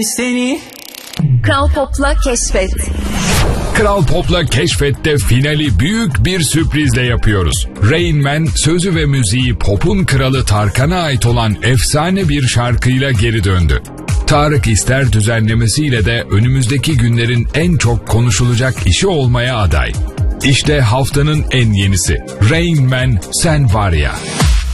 Seni Kral Pop'la Keşfet. Kral Pop'la Keşfet'te finali büyük bir sürprizle yapıyoruz. Rain Man, sözü ve müziği pop'un kralı Tarkan'a ait olan efsane bir şarkıyla geri döndü. Tarık İster düzenlemesiyle de önümüzdeki günlerin en çok konuşulacak işi olmaya aday. İşte haftanın en yenisi. Rain Man, Sen Var Ya.